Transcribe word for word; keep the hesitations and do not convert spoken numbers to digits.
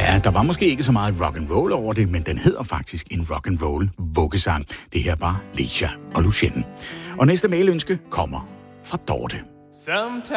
Ja, der var måske ikke så meget rock and roll over det, men den hedder faktisk en rock and roll vuggesang. Det her var Leisha og Lucien. Og næste mailønske kommer fra Dorte. Sometimes